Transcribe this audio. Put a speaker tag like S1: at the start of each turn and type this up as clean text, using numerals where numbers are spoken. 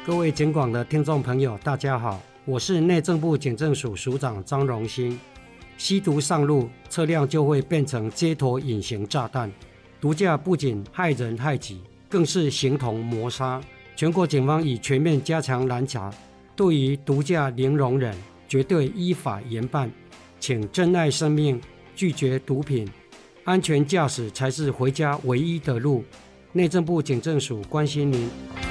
S1: 各位警广的听众朋友大家好，我是内政部警政署署长张荣兴。吸毒上路，车辆就会变成街头隐形炸弹。毒驾不仅害人害己，更是形同谋杀。全国警方已全面加强拦查，对于毒驾零容忍，绝对依法严办。请珍爱生命，拒绝毒品，安全驾驶才是回家唯一的路。内政部警政署关心您。